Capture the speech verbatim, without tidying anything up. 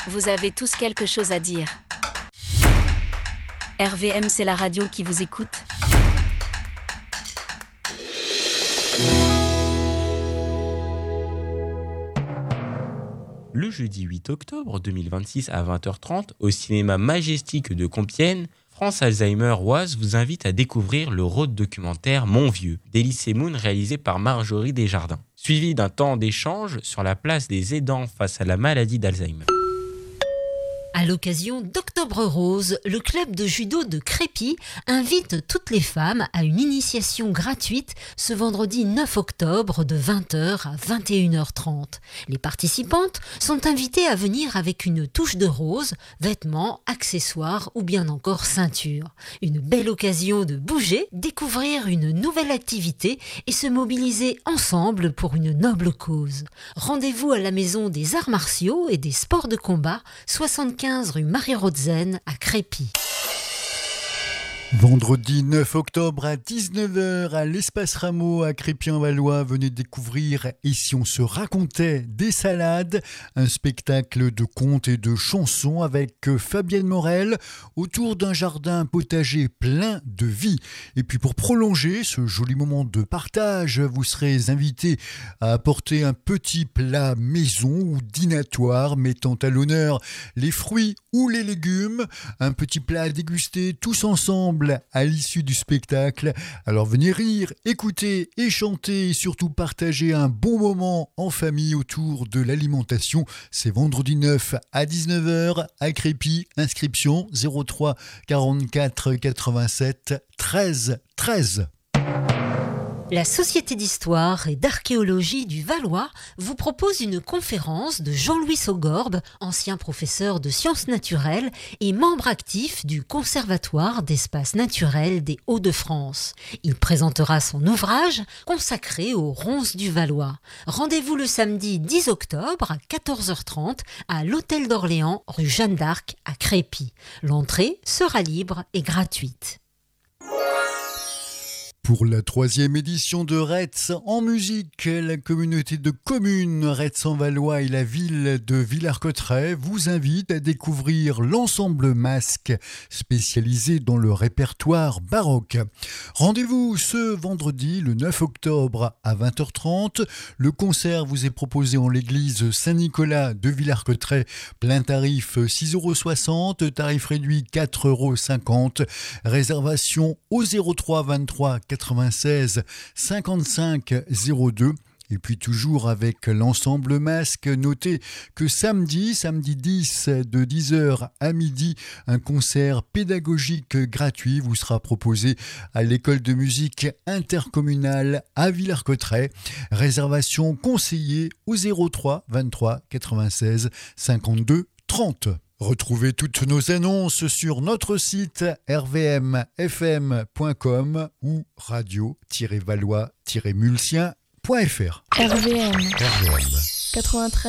Vous avez tous quelque chose à dire. R V M, c'est la radio qui vous écoute. Le jeudi huit octobre deux mille vingt-six à vingt heures trente, au cinéma Majestic de Compiègne, France Alzheimer Oise vous invite à découvrir le road documentaire Mon Vieux d'Elie Moon réalisé par Marjorie Desjardins, suivi d'un temps d'échange sur la place des aidants face à la maladie d'Alzheimer. À l'occasion d'Octobre Rose, le club de judo de Crépy invite toutes les femmes à une initiation gratuite ce vendredi neuf octobre de vingt heures à vingt et une heures trente. Les participantes sont invitées à venir avec une touche de rose, vêtements, accessoires ou bien encore ceinture. Une belle occasion de bouger, découvrir une nouvelle activité et se mobiliser ensemble pour une noble cause. Rendez-vous à la Maison des Arts Martiaux et des Sports de Combat, soixante-quinze rue Marie-Rotzen à Crépy. Vendredi neuf octobre à dix-neuf heures à l'Espace Rameau à Crépy-en-Valois, venez découvrir Et si on se racontait des salades, un spectacle de contes et de chansons avec Fabienne Morel autour d'un jardin potager plein de vie. Et puis pour prolonger ce joli moment de partage, vous serez invité à apporter un petit plat maison ou dînatoire mettant à l'honneur les fruits ou les légumes, un petit plat à déguster tous ensemble à l'issue du spectacle. Alors venez rire, écouter et chanter et surtout partager un bon moment en famille autour de l'alimentation. C'est vendredi neuf à dix-neuf heures à Crépy. Inscription zéro trois quarante-quatre quatre-vingt-sept treize treize. La Société d'Histoire et d'Archéologie du Valois vous propose une conférence de Jean-Louis Saugorbe, ancien professeur de sciences naturelles et membre actif du Conservatoire d'espaces naturels des Hauts-de-France. Il présentera son ouvrage consacré aux ronces du Valois. Rendez-vous le samedi dix octobre à quatorze heures trente à l'Hôtel d'Orléans, rue Jeanne d'Arc à Crépy. L'entrée sera libre et gratuite. Pour la troisième édition de Retz en musique, la communauté de communes Retz-en-Valois et la ville de Villers-Cotterêts vous invitent à découvrir l'ensemble Masque, spécialisé dans le répertoire baroque. Rendez-vous ce vendredi, le neuf octobre à vingt heures trente. Le concert vous est proposé en l'église Saint-Nicolas de Villers-Cotterêts. Plein tarif six euros soixante, tarif réduit quatre euros cinquante. Réservation au zéro trois vingt-trois quatre-vingt-seize cinquante-cinq zéro deux. Et puis toujours avec l'ensemble Masque, notez que samedi, samedi dix, de dix heures à midi, un concert pédagogique gratuit vous sera proposé à l'école de musique intercommunale à Villers-Cotterêts. Réservation conseillée au zéro trois vingt-trois quatre-vingt-seize cinquante-deux trente. Retrouvez toutes nos annonces sur notre site r v m f m point com ou radio tiret valois tiret mulsien point f r. R V M quatre-vingt-treize